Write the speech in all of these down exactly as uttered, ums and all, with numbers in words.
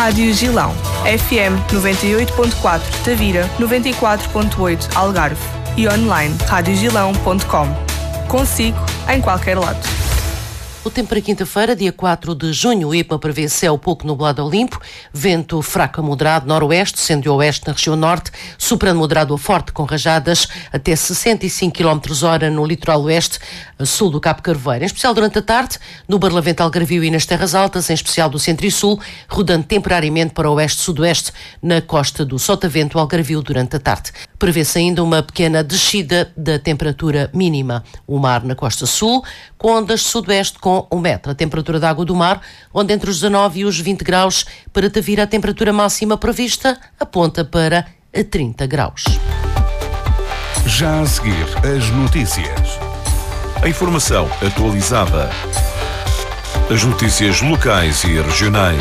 Rádio Gilão, F M noventa e oito ponto quatro Tavira, noventa e quatro ponto oito Algarve e online rádio gilão ponto com. Consigo em qualquer lado. O tempo para quinta-feira, dia quatro de junho, o IPMA prevê céu pouco nublado ao limpo, vento fraco a moderado noroeste, sendo oeste na região norte, soprano moderado a forte com rajadas até sessenta e cinco quilómetros por hora no litoral oeste, sul do Cabo Carvoeiro. Em especial durante a tarde, no Barlavento Algarvio e nas terras altas, em especial do centro e sul, rodando temporariamente para o oeste-sudoeste na costa do Sotavento Algarvio durante a tarde. Prevê-se ainda uma pequena descida da temperatura mínima. O mar na costa sul, com ondas sudoeste com um metro. A temperatura da água do mar, onde entre os dezanove e os vinte graus, para Tavira a temperatura máxima prevista aponta para trinta graus. Já a seguir, as notícias. A informação atualizada. As notícias locais e regionais.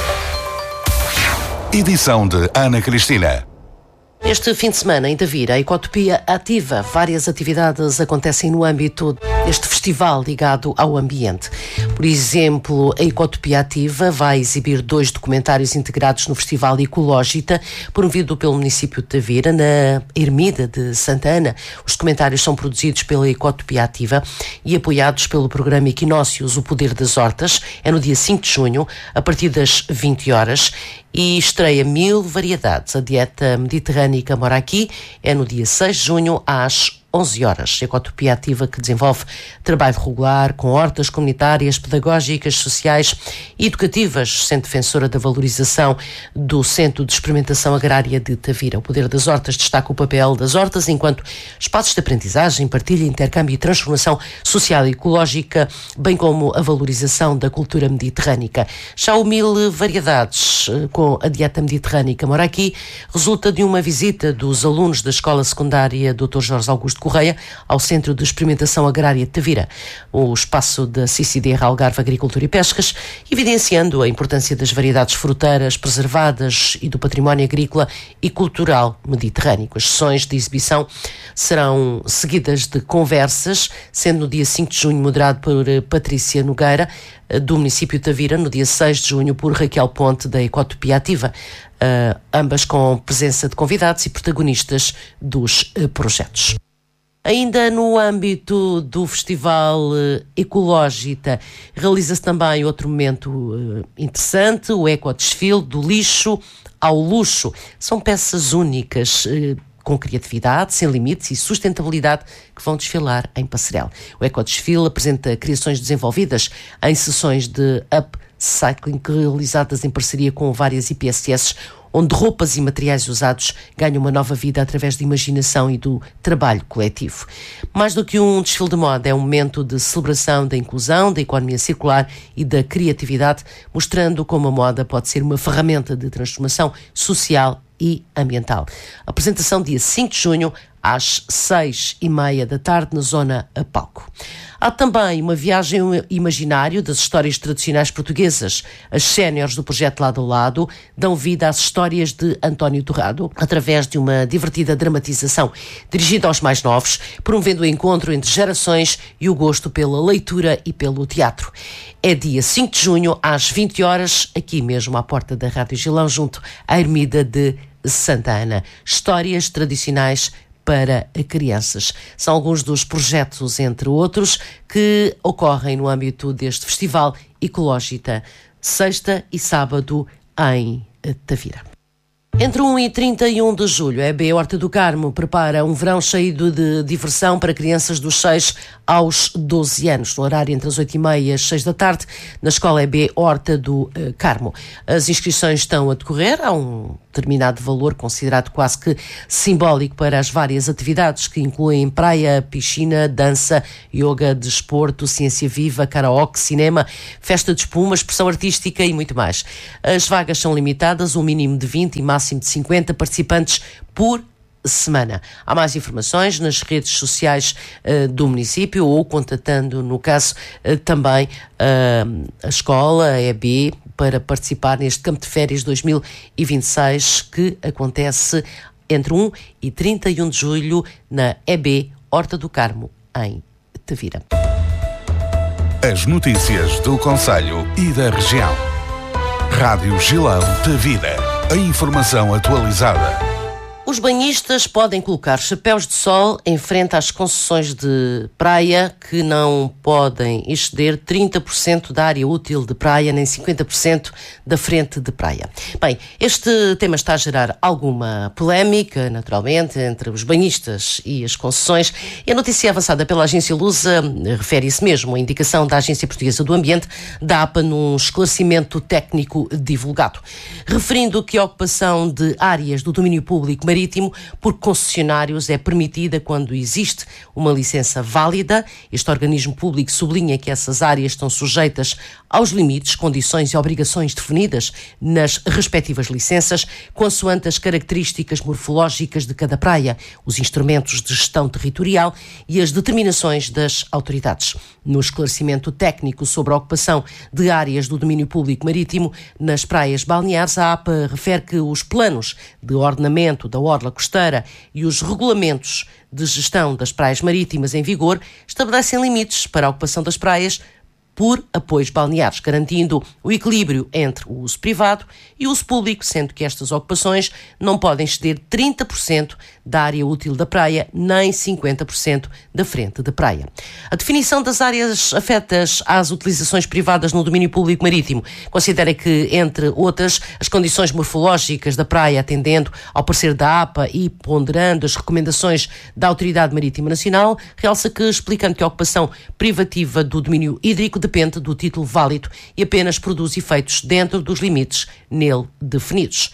Edição de Ana Cristina. Este fim de semana, em Tavira, a Ecotopia ativa. Várias atividades acontecem no âmbito deste festival ligado ao ambiente. Por exemplo, a Ecotopia Ativa vai exibir dois documentários integrados no Festival Ecológita, promovido pelo município de Tavira, na Ermida de Santa Ana. Os documentários são produzidos pela Ecotopia Ativa e apoiados pelo programa Equinócios, o Poder das Hortas. É no dia cinco de junho, a partir das vinte horas. E estreia Mil Variedades. A dieta mediterrânica mora aqui. É no dia seis de junho, às onze horas. A Ecotopia Ativa, que desenvolve trabalho regular com hortas comunitárias, pedagógicas, sociais e educativas, sendo defensora da valorização do Centro de Experimentação Agrária de Tavira. O Poder das Hortas destaca o papel das hortas enquanto espaços de aprendizagem, partilha, intercâmbio e transformação social e ecológica, bem como a valorização da cultura mediterrânica. Já o Mil Variedades, com a dieta mediterrânica mora aqui, resulta de uma visita dos alunos da Escola Secundária doutor Jorge Augusto Correia ao Centro de Experimentação Agrária de Tavira, o espaço da C I C D R Algarve Agricultura e Pescas, evidenciando a importância das variedades fruteiras preservadas e do património agrícola e cultural mediterrâneo. As sessões de exibição serão seguidas de conversas, sendo no dia cinco de junho moderado por Patrícia Nogueira, do município de Tavira, no dia seis de junho por Raquel Ponte, da Ecotopia Ativa, uh, ambas com presença de convidados e protagonistas dos uh, projetos. Ainda no âmbito do Festival uh, Ecológita, realiza-se também outro momento uh, interessante, o Ecodesfile do lixo ao luxo. São peças únicas, uh, com criatividade, sem limites e sustentabilidade, que vão desfilar em Passarel. O Ecodesfile apresenta criações desenvolvidas em sessões de upcycling realizadas em parceria com várias I P S S, onde roupas e materiais usados ganham uma nova vida através de imaginação e do trabalho coletivo. Mais do que um desfile de moda, é um momento de celebração da inclusão, da economia circular e da criatividade, mostrando como a moda pode ser uma ferramenta de transformação social e ambiental. A apresentação dia cinco de junho, às seis e meia da tarde, na zona a palco. Há também uma viagem imaginário das histórias tradicionais portuguesas. As séniores do projeto Lado a Lado dão vida às histórias de António Torrado, através de uma divertida dramatização dirigida aos mais novos, promovendo o encontro entre gerações e o gosto pela leitura e pelo teatro. É dia cinco de junho, às vinte horas, aqui mesmo à porta da Rádio Gilão, junto à Ermida de Santa Ana. Histórias tradicionais para crianças. São alguns dos projetos, entre outros, que ocorrem no âmbito deste Festival Ecológita, sexta e sábado em Tavira. Entre um e trinta e um de julho, a E B Horta do Carmo prepara um verão cheio de diversão para crianças dos seis aos doze anos, no horário entre as oito e meia e as seis da tarde, na Escola E B Horta do Carmo. As inscrições estão a decorrer, há um determinado valor considerado quase que simbólico para as várias atividades, que incluem praia, piscina, dança, yoga, desporto, ciência viva, karaoke, cinema, festa de espuma, expressão artística e muito mais. As vagas são limitadas, um mínimo de vinte e máximo de cinquenta participantes por semana. Há mais informações nas redes sociais uh, do município ou contatando, no caso, uh, também uh, a escola, a E B, para participar neste Campo de Férias dois mil e vinte e seis, que acontece entre um e trinta e um de julho na E B Horta do Carmo, em Tavira. As notícias do concelho e da região. Rádio Gilão Tavira. A informação atualizada. Os banhistas podem colocar chapéus de sol em frente às concessões de praia que não podem exceder trinta por cento da área útil de praia, nem cinquenta por cento da frente de praia. Bem, este tema está a gerar alguma polémica, naturalmente, entre os banhistas e as concessões. E a notícia avançada pela agência Lusa refere isso mesmo, a indicação da Agência Portuguesa do Ambiente, da APA, num esclarecimento técnico divulgado, referindo que a ocupação de áreas do domínio público marítimo por concessionários é permitida quando existe uma licença válida. Este organismo público sublinha que essas áreas estão sujeitas aos limites, condições e obrigações definidas nas respectivas licenças, consoante as características morfológicas de cada praia, os instrumentos de gestão territorial e as determinações das autoridades. No esclarecimento técnico sobre a ocupação de áreas do domínio público marítimo nas praias balneares, a APA refere que os planos de ordenamento da orla costeira e os regulamentos de gestão das praias marítimas em vigor estabelecem limites para a ocupação das praias por apoios balneares, garantindo o equilíbrio entre o uso privado e o uso público, sendo que estas ocupações não podem exceder trinta por cento da área útil da praia, nem cinquenta por cento da frente da praia. A definição das áreas afetas às utilizações privadas no domínio público marítimo considera que, entre outras, as condições morfológicas da praia, atendendo ao parecer da APA e ponderando as recomendações da Autoridade Marítima Nacional, realça que, explicando que a ocupação privativa do domínio hídrico depende do título válido e apenas produz efeitos dentro dos limites nele definidos.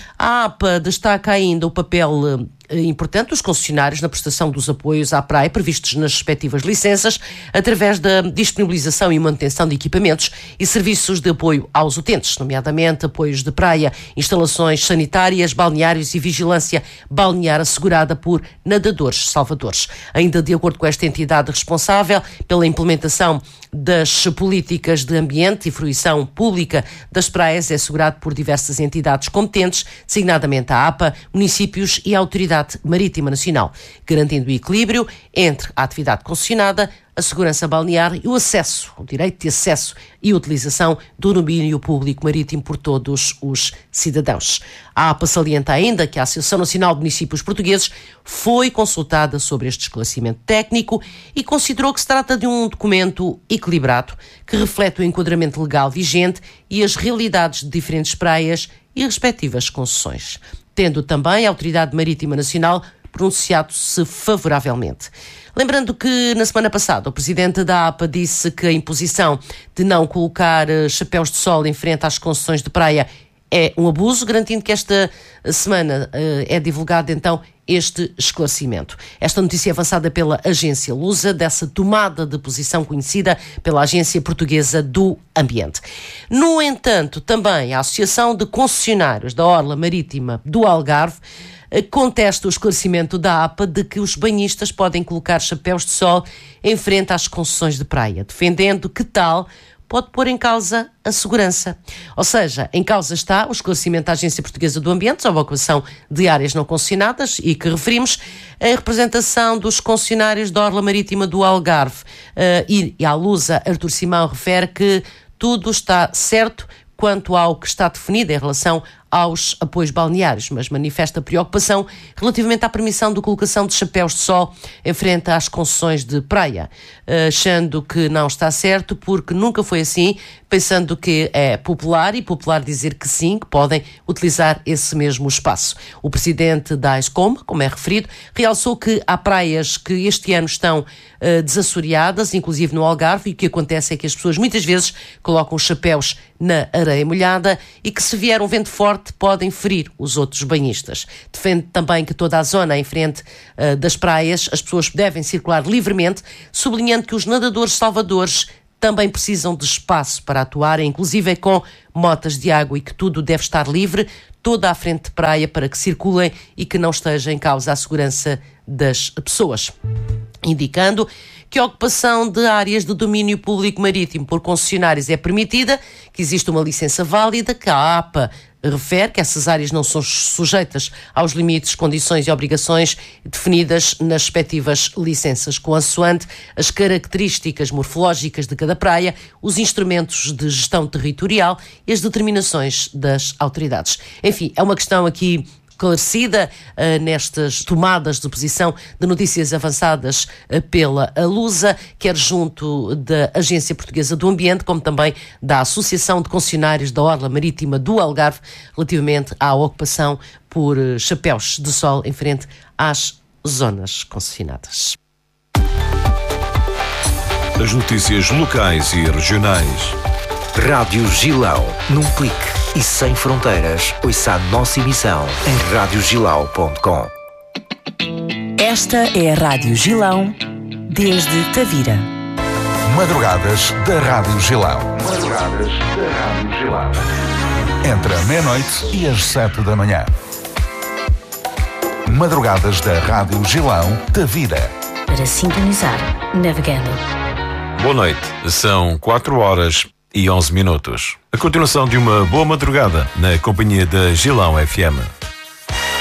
A APA destaca ainda o papel importante dos concessionários na prestação dos apoios à praia previstos nas respectivas licenças, através da disponibilização e manutenção de equipamentos e serviços de apoio aos utentes, nomeadamente apoios de praia, instalações sanitárias, balneários e vigilância balnear assegurada por nadadores salvadores. Ainda de acordo com esta entidade responsável pela implementação das políticas de ambiente e fruição pública das praias, é assegurado por diversas entidades competentes, designadamente a APA, municípios e a Autoridade Marítima Nacional, garantindo o equilíbrio entre a atividade concessionada, a segurança balnear e o acesso, o direito de acesso e utilização do domínio público marítimo por todos os cidadãos. A APA salienta ainda que a Associação Nacional de Municípios Portugueses foi consultada sobre este esclarecimento técnico e considerou que se trata de um documento equilibrado que reflete o enquadramento legal vigente e as realidades de diferentes praias e respectivas concessões, tendo também a Autoridade Marítima Nacional pronunciado-se favoravelmente. Lembrando que, na semana passada, o presidente da APA disse que a imposição de não colocar chapéus de sol em frente às concessões de praia é um abuso, garantindo que esta semana uh, é divulgado, então, este esclarecimento. Esta notícia é avançada pela agência Lusa, dessa tomada de posição conhecida pela Agência Portuguesa do Ambiente. No entanto, também a Associação de Concessionários da Orla Marítima do Algarve contesta o esclarecimento da APA de que os banhistas podem colocar chapéus de sol em frente às concessões de praia, defendendo que tal pode pôr em causa a segurança. Ou seja, em causa está o esclarecimento da Agência Portuguesa do Ambiente sobre a ocupação de áreas não concessionadas e que referimos a representação dos concessionários da Orla Marítima do Algarve. Uh, e, e à Lusa, Artur Simão refere que tudo está certo quanto ao que está definido em relação aos apoios balneários, mas manifesta preocupação relativamente à permissão de colocação de chapéus de sol em frente às concessões de praia, achando que não está certo porque nunca foi assim, pensando que é popular e popular dizer que sim, que podem utilizar esse mesmo espaço. O presidente da AESCOM, como é referido, realçou que há praias que este ano estão uh, desassoreadas, inclusive no Algarve, e o que acontece é que as pessoas muitas vezes colocam os chapéus na areia molhada e que, se vier um vento forte, podem ferir os outros banhistas. Defende também que toda a zona em frente uh, das praias as pessoas devem circular livremente, sublinhando que os nadadores salvadores também precisam de espaço para atuarem, inclusive com motas de água, e que tudo deve estar livre, toda à frente de praia, para que circulem e que não esteja em causa a segurança das pessoas. Indicando que a ocupação de áreas de domínio público marítimo por concessionários é permitida, que existe uma licença válida, que a APA refere que essas áreas não são sujeitas aos limites, condições e obrigações definidas nas respectivas licenças, consoante as características morfológicas de cada praia, os instrumentos de gestão territorial e as determinações das autoridades. Enfim, é uma questão aqui esclarecida uh, nestas tomadas de posição de notícias avançadas uh, pela Alusa, quer junto da Agência Portuguesa do Ambiente, como também da Associação de Concessionários da Orla Marítima do Algarve, relativamente à ocupação por uh, chapéus de sol em frente às zonas concessionadas. As notícias locais e regionais. Rádio Gilão, num clique e sem fronteiras. Ouça a nossa emissão em rádio gilau ponto com. Esta é a Rádio Gilão, desde Tavira. Madrugadas da Rádio Gilão. Madrugadas da Rádio Gilão. Entre a meia-noite e as sete da manhã. Madrugadas da Rádio Gilão, Tavira. Para sintonizar, navegando. Boa noite, são quatro horas e onze minutos. A continuação de uma boa madrugada na companhia da Gilão F M.